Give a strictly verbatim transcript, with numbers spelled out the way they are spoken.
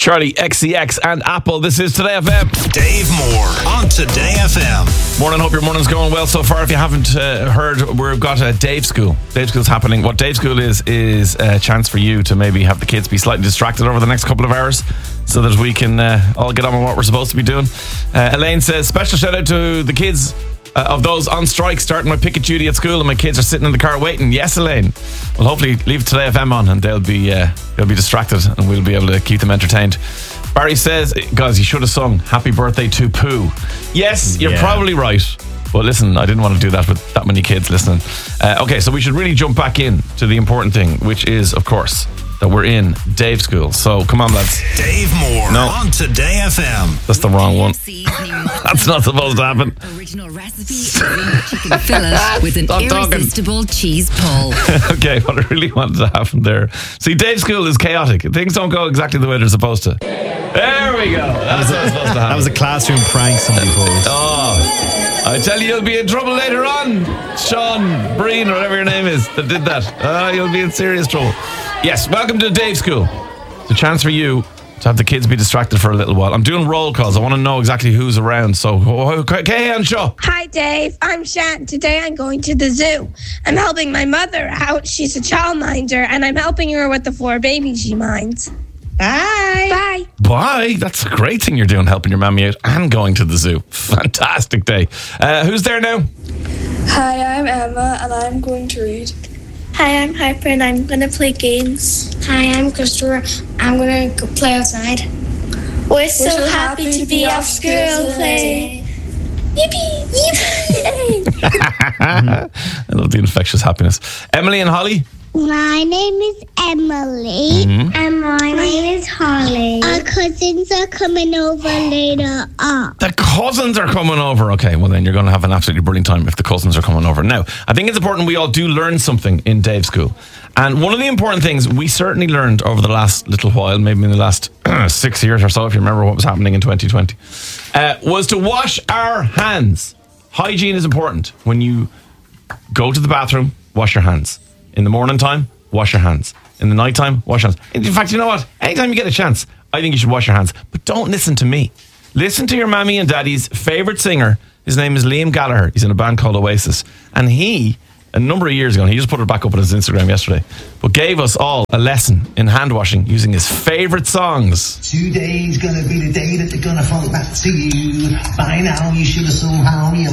Charlie, X C X and Apple. This is Today F M. Dave Moore on Today F M. Morning, hope your morning's going well so far. If you haven't uh, heard, we've got a Dave School. Dave School's happening. What Dave School is, is a chance for you to maybe have the kids be slightly distracted over the next couple of hours so that we can uh, all get on with what we're supposed to be doing. Uh, Elaine says, special shout out to the kids Uh, of those on strike starting my picket duty at school, and my kids are sitting in the car waiting. Yes, Elaine. Well, hopefully leave Today F M on and they'll be uh, they'll be distracted and we'll be able to keep them entertained. Barry says, guys, you should have sung Happy Birthday to Pooh. Yes, you're yeah. probably right. But listen, I didn't want to do that with that many kids listening. Uh, okay, so we should really jump back in to the important thing, which is, of course, that we're in Dave School. So come on, lads. Dave Moore no. on Today F M. That's the wrong one. That's not supposed to happen. Original recipe of chicken fillet with an Stop irresistible talking. cheese pull. Okay, what I really wanted to happen there. See, Dave School is chaotic. Things don't go exactly the way they're supposed to. There we go. That's what's supposed to happen. That was a classroom prank somebody pulled. Oh, I tell you, you'll be in trouble later on. Sean Breen, or whatever your name is, that did that. Oh, you'll be in serious trouble. Yes, welcome to Dave School. It's a chance for you to have the kids be distracted for a little while. I'm doing roll calls. I want to know exactly who's around. So, okay, on show. Hi, Dave. I'm Shan. Today I'm going to the zoo. I'm helping my mother out. She's a childminder, and I'm helping her with the four babies she minds. Bye. Bye. Bye. That's a great thing you're doing, helping your mammy out and going to the zoo. Fantastic day. Uh, who's there now? Hi, I'm Emma, and I'm going to read. Hi, I'm Hyper, and I'm going to play games. Hi, I'm Christopher. I'm going to play outside. We're, We're so, so happy, happy to be off school play. Yippee! Yippee! I love the infectious happiness. Emily and Holly? My name is Emily. Mm-hmm. And my name is Holly. Our cousins are coming over later on. The cousins are coming over. Okay, well then you're going to have an absolutely brilliant time if the cousins are coming over. Now, I think it's important we all do learn something in Dave School. And one of the important things we certainly learned over the last little while, maybe in the last six years or so, if you remember what was happening in twenty twenty, uh, was to wash our hands. Hygiene is important. When you go to the bathroom, wash your hands. In the morning time, wash your hands. In the night time, wash your hands. In fact, you know what? Anytime you get a chance, I think you should wash your hands. But don't listen to me. Listen to your mammy and daddy's favourite singer. His name is Liam Gallagher. He's in a band called Oasis. And he, a number of years ago, and he just put it back up on his Instagram yesterday, but gave us all a lesson in hand washing using his favourite songs. Today's gonna be the day that they're gonna fall back to you. By now you should have somehow realised